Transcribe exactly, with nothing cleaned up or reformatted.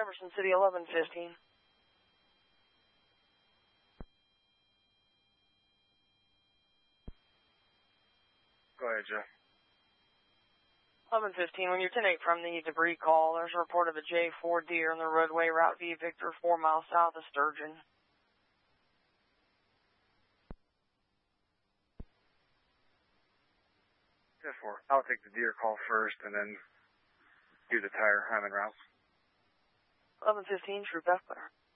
Jefferson City, eleven fifteen. Go ahead, Jeff. eleven fifteen, when you're ten eight from the debris call, there's a report of a J four deer on the roadway, Route V Victor, four miles south of Sturgeon. ten four. I'll take the deer call first and then do the tire. I'm en route. eleven fifteen, Troop F.